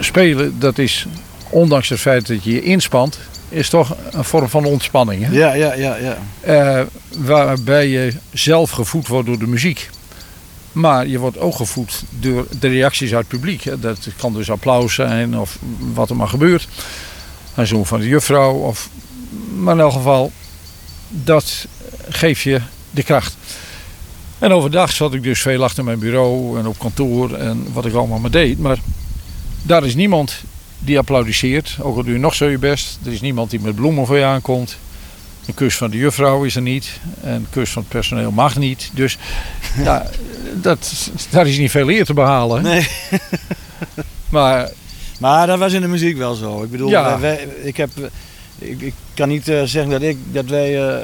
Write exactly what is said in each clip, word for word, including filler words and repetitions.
spelen, dat is, ondanks het feit dat je je inspant, is toch een vorm van ontspanning. Hè? Ja, ja, ja. ja. Uh, waarbij je zelf gevoed wordt door de muziek. Maar je wordt ook gevoed door de reacties uit het publiek. Hè? Dat kan dus applaus zijn of wat er maar gebeurt. Een zoen van de juffrouw. Of, maar in elk geval, dat geeft je de kracht. En overdag zat ik dus veel achter mijn bureau en op kantoor en wat ik allemaal maar deed. Maar daar is niemand die applaudisseert, ook al doe je nog zo je best. Er is niemand die met bloemen voor je aankomt. Een kus van de juffrouw is er niet. En een kus van het personeel mag niet. Dus ja, dat, daar is niet veel eer te behalen. Nee. Maar, maar dat was in de muziek wel zo. Ik bedoel, ja. wij, ik, heb, ik, ik kan niet uh, zeggen dat, ik, dat wij... Uh, uh,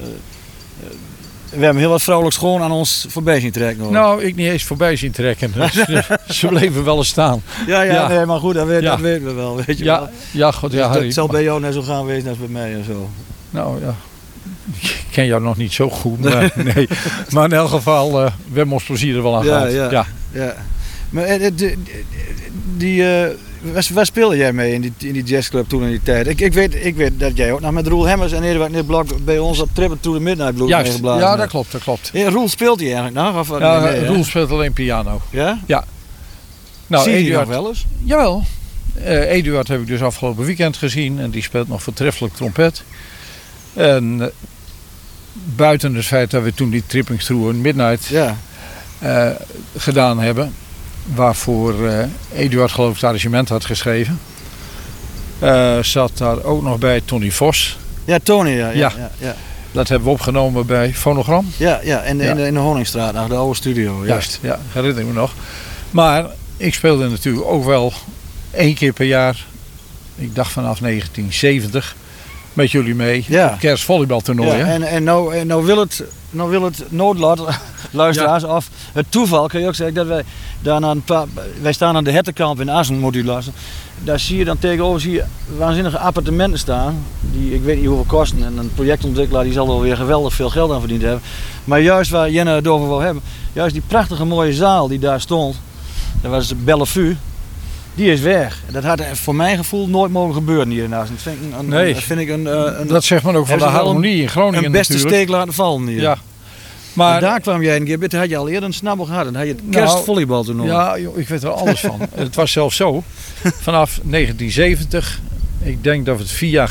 we hebben heel wat vrouwelijks gewoon aan ons voorbij zien trekken. Hoor. Nou, ik niet eens voorbij zien trekken. Dus, ze bleven wel eens staan. Ja, ja, ja. Nee, maar goed, dat, weet, ja. dat weten we wel. Weet je ja, wel. ja, God, ja, dus Harry. dat zal bij jou net zo gaan wezen als bij mij en zo. Nou ja, ik ken jou nog niet zo goed. Maar, nee. maar in elk geval, uh, we hebben ons plezier er wel aan ja, gehad. Ja, ja. ja. Maar uh, die, die, uh, waar, waar speelde jij mee in die, in die jazzclub toen in die tijd? Ik, ik, weet, ik weet dat jij ook nog met Roel Hemmers en Eduard Nitblok bij ons op Trippin' to the Midnight Blues Juist, meegeblazen. ja, dat klopt, dat klopt. Ja, Roel speelt hij eigenlijk nog? Of, ja, nee, Roel speelt alleen piano. Ja? Ja. Nou, Zie je Eduard, nog wel eens? Jawel. Uh, Eduard heb ik dus afgelopen weekend gezien en die speelt nog voortreffelijk trompet. En uh, buiten het feit dat we toen die Tripping Through Midnight ja. uh, gedaan hebben, waarvoor uh, Eduard geloof ik het arrangement had geschreven, uh, zat daar ook nog bij Tony Vos. Ja, Tony, ja. ja, ja. ja, ja. Dat hebben we opgenomen bij Fonogram. Ja, ja, in, de, ja. in, de, in de Honingstraat, naar de oude studio. Ja. Juist, ja, herinner ik me nog. Maar ik speelde natuurlijk ook wel één keer per jaar, ik dacht vanaf negentien zeventig, met jullie mee. Ja. Kerstvolleybaltoernooi. Ja, en, en, nou, en nou wil het, nou wil het noodlot, luisteraars, ja. of het toeval, kan je ook zeggen, dat wij daar aan een paar, wij staan aan de Hettenkamp in Assen, moet u luisteren. Daar zie je dan tegenover zie je waanzinnige appartementen staan, die ik weet niet hoeveel kosten. En een projectontwikkelaar die zal er weer geweldig veel geld aan verdiend hebben. Maar juist waar Jenne het over wil hebben, juist die prachtige mooie zaal die daar stond, dat was Bellevue. Die is weg. Dat had voor mijn gevoel nooit mogen gebeuren hier in Assen. Dat vind ik een, nee, dat vind ik een, een, dat zegt men ook van de harmonie een, in Groningen een beste natuurlijk. steek laten vallen hier. Ja. Maar en daar kwam jij een keer bij, had je al eerder een snabbel gehad. En had je het kerstvolleybaltoernooi. Ja, joh, ik weet er alles van. Het was zelfs zo. Vanaf negentien zeventig, ik denk dat we het vier jaar